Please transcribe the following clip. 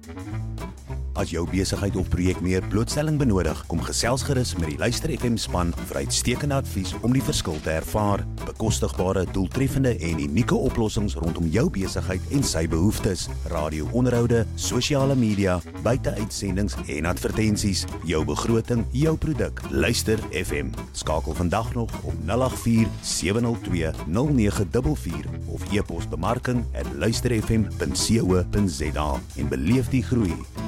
As jou besigheid of projek meer blootstelling benodig, kom gesels gerus met die Luister FM span vir uitstekende advies om die verskil te ervaar. Bekostigbare, doeltreffende en unieke oplossings rondom jou besigheid en sy behoeftes. Radio-onderhoude, sosiale media, buiteuitsendings en advertensies. Jou begroting, jou produk. Luister FM. Skakel vandag nog op 084 702 0944 of e-pos bemarking@luisterfm.co.za en beleef die groei.